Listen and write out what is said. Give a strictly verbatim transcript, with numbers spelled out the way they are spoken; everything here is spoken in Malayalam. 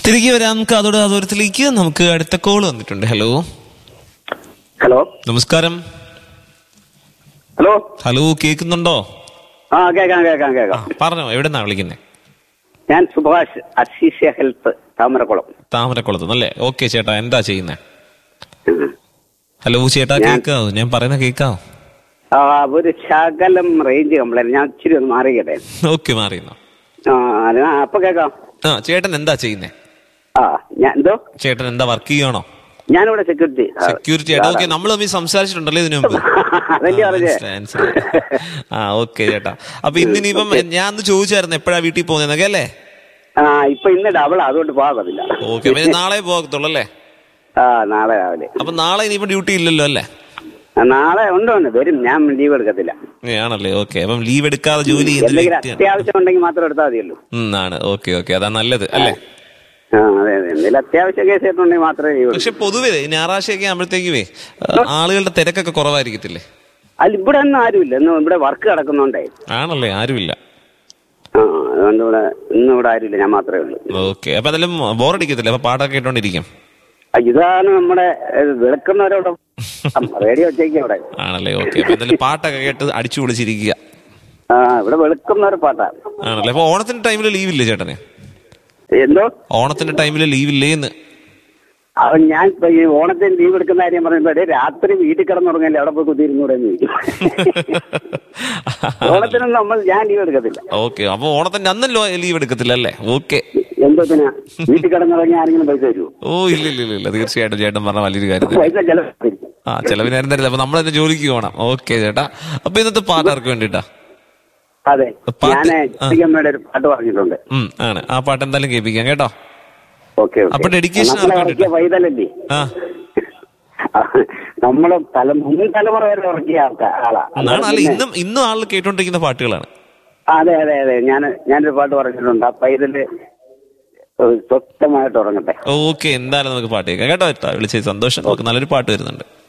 തിരികെ വരാം കാതോട് കാതോരത്തിലേക്ക്. നമുക്ക് അടുത്ത കോൾ വന്നിട്ടുണ്ട്. ഹലോ ഹലോ നമസ്കാരം. ഹലോ ഹലോ കേൾക്കുന്നുണ്ടോ? ആ കേക്കാം കേക്കാം കേക്കാം. പറഞ്ഞോ, എവിടെന്നാ വിളിക്കുന്നേ? ഞാൻ സുഭാഷ്, അസീഷ്യ ഹെൽത്ത്, താമരക്കുളം. താമരക്കുളത്ത് അല്ലേ? ഓക്കെ ചേട്ടാ, എന്താ ചെയ്യുന്നേ? ഹലോ ചേട്ടാ, കേക്കാവോ? ഞാൻ പറയുന്ന കേക്കാവോ? ആ ഒരു ശകലം റേഞ്ച് കംപ്ലൈന്റ്, ഞാൻ ഇച്ചിരി ഒന്ന് മാറിക്കട്ടെ. ഓക്കെ, മാറിയെന്നോ? ആ അപ്പൊ കേക്കാം. ആ ചേട്ടൻ എന്താ ചെയ്യുന്നേ? ആ ഞാൻ എന്തോ ചേട്ടൻ എന്താ വർക്ക് ചെയ്യണോ? ഞാനിവിടെ സെക്യൂരിറ്റി. സെക്യൂരിറ്റി ആയിട്ട്. ഓക്കെ, നമ്മൾ തമ്മിൽ സംസാരിച്ചിട്ടുണ്ടല്ലേ ഇതിനു മുമ്പ്? ആ ഓക്കെ ചേട്ടാ. അപ്പൊ ഇന്നിനിപ്പം ഞാൻ ഒന്ന് ചോദിച്ചായിരുന്നു എപ്പോഴാ വീട്ടിൽ പോകുന്നതൊക്കെ അല്ലേ? ആ ഇപ്പൊ ഇന്ന് ഡബിൾ, അതുകൊണ്ട് പോകാതില്ല. ഓക്കെ, പിന്നെ നാളെ പോകത്തുള്ളൂ അല്ലേ? ആ നാളെ രാവിലെ. അപ്പൊ നാളെ ഇനിയിപ്പം ഡ്യൂട്ടി ഇല്ലല്ലോ അല്ലേ? നാളെ ഉണ്ടോ? വരും, ഞാൻ ലീവ് എടുക്കത്തില്ല. ആണല്ലേ? ഓക്കെ, അപ്പം ലീവ് എടുക്കാതെ ജോലി ചെയ്യുന്ന അത്യാവശ്യം ഉണ്ടെങ്കിൽ മാത്രം എടുത്താൽ മതിയല്ലോ. ആണ്. ഓക്കെ ഓക്കെ, അതാ നല്ലത് അല്ലേ? ആ അതെ അതെ, എന്തെങ്കിലും അത്യാവശ്യ കേസ് ആയിട്ടുണ്ടെങ്കിൽ മാത്രമേ ലീവ്. പക്ഷെ പൊതുവേ ഞായറാഴ്ചയൊക്കെ ആകുമ്പോഴത്തേക്കുവേ ആളുകളുടെ തിരക്കൊക്കെ കുറവായിരിക്കത്തില്ലേ? അല്ല, ഇവിടെ ഒന്നും ആരുമില്ല. ഇന്ന് ഇവിടെ വർക്ക് കിടക്കുന്നുണ്ടേ. ആണല്ലേ? ആരുമില്ല. ആ അതുകൊണ്ട് ഇവിടെ ഇന്നും ഇവിടെ ആരുമില്ല, ഞാൻ മാത്രമേ ഉള്ളൂ. ഓക്കെ, അപ്പൊ അതെല്ലാം ബോറടിക്കത്തില്ല? അപ്പൊ പാട്ടൊക്കെ കേട്ടോണ്ടിരിക്കും. ഇതാണ് നമ്മുടെ വെളുക്കുന്നവരോട് റേഡിയോ വെച്ചേക്കും ഇവിടെ. ആണല്ലേ? ഓക്കെ, അപ്പൊ എന്തായാലും പാട്ടൊക്കെ കേട്ട് അടിച്ചു പൊളിച്ചിരിക്കുക. ആ ഇവിടെ വെളുക്കുന്നവർ പാട്ടാണ്. ആണല്ലേ? അപ്പൊ ഓണത്തിന്റെ ടൈമിൽ ലീവില്ലേ ചേട്ടന്? എന്തോ ഓണത്തിന്റെ ടൈമിൽ ലീവില്ലേന്ന്? അവൻ ഞാൻ ഈ ഓണത്തിന് ലീവ് എടുക്കുന്ന കാര്യം പറയുമ്പോ രാത്രി വീട്ടിൽ കിടന്നുറങ്ങല്ലേ, അവിടെ പോയി കുത്തിയിരുന്നൂടെ ചോദിക്കും. ഓണത്തിനൊന്നും നമ്മൾ ഞാൻ ലീവ് എടുക്കത്തില്ല. ഓക്കെ, അപ്പൊ ഓണത്തിന്റെ അന്നല്ലോ ലീവ് എടുക്കത്തില്ല അല്ലേ? ഓക്കെ, എന്തോ വീട്ടിൽ കിടന്നുറങ്ങി ആരെങ്കിലും പൈസ തരുമോ? ഓ ഇല്ല ഇല്ല ഇല്ല, തീർച്ചയായിട്ടും ചേട്ടൻ പറഞ്ഞ വലിയൊരു കാര്യം. പൈസ ചെലവ് ആ ചെലവിനാരും തരില്ല. അപ്പൊ നമ്മൾ തന്നെ ജോലിക്ക് പോകണം. ഓക്കെ ചേട്ടാ, അപ്പൊ ഇന്നത്തെ പാട്ട് ആർക്ക് വേണ്ടിട്ടാ? അതെ, ഞാൻ അമ്മയുടെ ഒരു പാട്ട് പറഞ്ഞിട്ടുണ്ട്. ആണ്, ആ പാട്ട് എന്തായാലും കേൾപ്പിക്കാം കേട്ടോ. ഓക്കെ, അപ്പൊ ഡെഡിക്കേഷൻ വൈതലല്ലേ നമ്മള് തല മുൻ തലമുറ വരെ ഉറക്കിയ ആളാണ്. ഇന്നും ഇന്നും ആൾ കേട്ടോണ്ടിരിക്കുന്ന പാട്ടുകളാണ്. അതെ അതെ അതെ, ഞാൻ ഞാനൊരു പാട്ട് പറഞ്ഞിട്ടുണ്ട്. ആ പൈതല് സ്വസ്ഥമായിട്ട് ഉറങ്ങട്ടെ. ഓക്കെ, എന്തായാലും നമുക്ക് പാട്ട് കേൾക്കാം കേട്ടോ. വിളിച്ചത് സന്തോഷം. നമുക്ക് നല്ലൊരു പാട്ട് വരുന്നുണ്ട്.